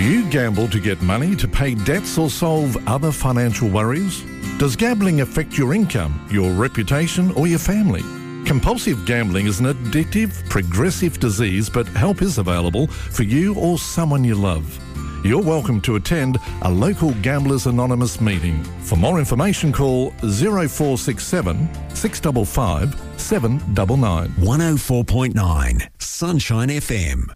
you gamble to get money to pay debts or solve other financial worries? Does gambling affect your income, your reputation or your family? Compulsive gambling is an addictive, progressive disease, but help is available for you or someone you love. You're welcome to attend a local Gamblers Anonymous meeting. For more information, call 0467 655 799. 104.9 Sunshine FM.